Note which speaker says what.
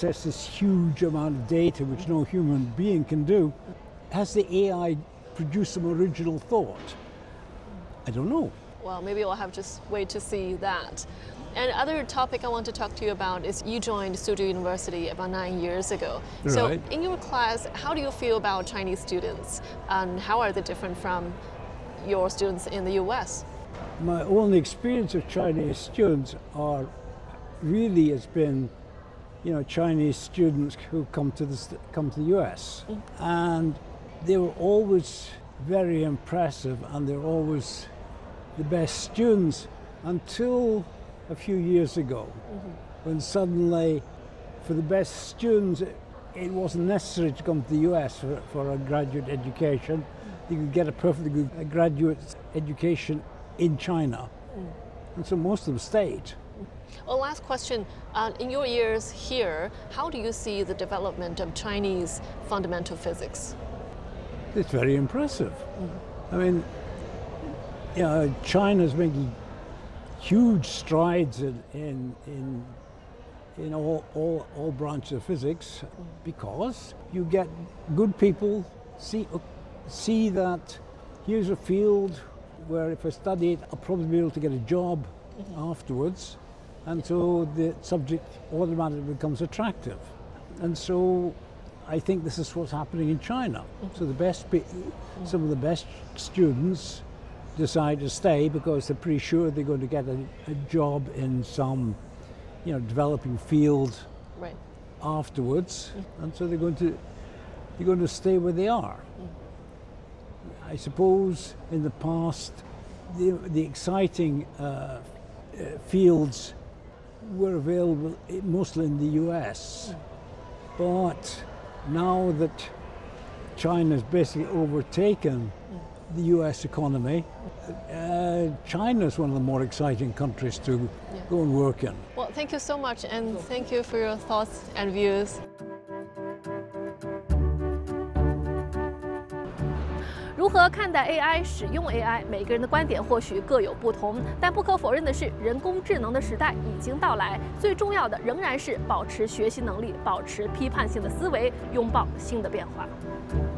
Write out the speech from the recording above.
Speaker 1: process this huge amount of data, which no human being can do. Has the AI produced some original thought? I don't know.
Speaker 2: Well, maybe we'll have to just wait to see that. And other topic I want to talk to you about is you joined Suzhou University about 9 years ago.
Speaker 1: Right.
Speaker 2: So in your class, how do you feel about Chinese students and how are they different from your students in the US?
Speaker 1: My only experience of Chinese students really has been, Chinese students who come to the US, and they were always very impressive, and they're always the best students until a few years ago, when suddenly, for the best students, it wasn't necessary to come to the US for a graduate education. You could get a perfectly good graduate education in China. And so most of them stayed.
Speaker 2: Well, last question. In your years here, how do you see the development of Chinese fundamental physics?
Speaker 1: It's very impressive. I mean, China's making huge strides in all branches of physics, because you get good people see that here's a field where if I study it, I'll probably be able to get a job afterwards, and so the subject automatically becomes attractive. And so I think this is what's happening in China. So some of the best students decide to stay because they're pretty sure they're going to get a job in some, developing field afterwards, and so they're going to stay where they are. I suppose in the past, the exciting fields were available mostly in the US, but now that China has basically overtaken the US economy, China is one of the more exciting countries to go and work in.
Speaker 2: Well, thank you so much, and thank you for your thoughts and views.
Speaker 3: 如何看待 AI、使用 AI， 每个人的观点或许各有不同，但不可否认的是，人工智能的时代已经到来。最重要的仍然是保持学习能力，保持批判性的思维，拥抱新的变化。